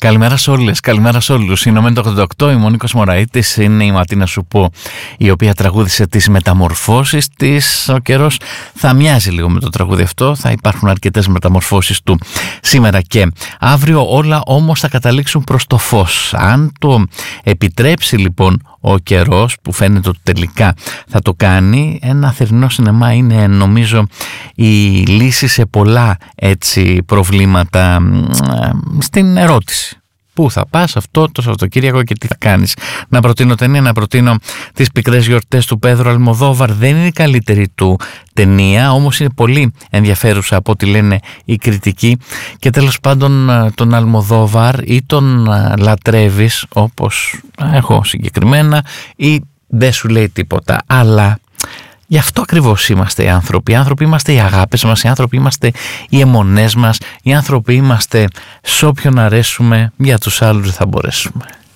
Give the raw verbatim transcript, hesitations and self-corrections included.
Καλημέρα σε όλες, καλημέρα σε όλους. Είναι ο Μεν το ογδόντα οκτώ, η Μονίκος Μωραΐτης, είναι η Ματίνα Σου Πω, η οποία τραγούδισε τις μεταμορφώσεις της. Ο καιρός θα μοιάζει λίγο με το τραγούδι αυτό, θα υπάρχουν αρκετές μεταμορφώσεις του σήμερα και αύριο, όλα όμως θα καταλήξουν προς το φως. Αν το επιτρέψει λοιπόν ο καιρός, που φαίνεται ότι τελικά θα το κάνει, ένα θερινό σινεμά είναι νομίζω η λύση σε πολλά έτσι προβλήματα στην ερώτηση. Πού θα πας αυτό το Σαββατοκύριακο και τι θα κάνεις? Να προτείνω ταινία, να προτείνω τις πικρές γιορτές του Πέδρο Αλμοδόβαρ. Δεν είναι η καλύτερη του ταινία, όμως είναι πολύ ενδιαφέρουσα από ό,τι λένε οι κριτικοί. Και τέλος πάντων τον Αλμοδόβαρ ή τον λατρεύεις όπως έχω συγκεκριμένα ή δεν σου λέει τίποτα, αλλά γι' αυτό ακριβώς είμαστε οι άνθρωποι. Οι άνθρωποι είμαστε οι αγάπες μας, οι άνθρωποι είμαστε οι αιμονές μας, οι άνθρωποι είμαστε σ' όποιον αρέσουμε, για τους άλλους δεν θα μπορέσουμε.